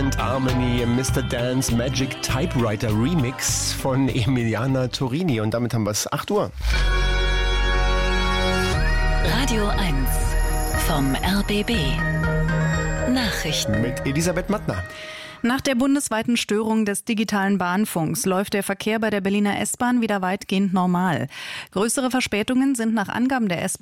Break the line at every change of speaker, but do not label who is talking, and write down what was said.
and Harmony im Mr. Dance Magic Typewriter Remix von Emiliana Torini. Und damit haben wir es 8 Uhr.
Radio 1 vom RBB. Nachrichten
Mit Elisabeth Mattner.
Nach der bundesweiten Störung des digitalen Bahnfunks läuft der Verkehr bei der Berliner S-Bahn wieder weitgehend normal. Größere Verspätungen sind nach Angaben der S-Bahn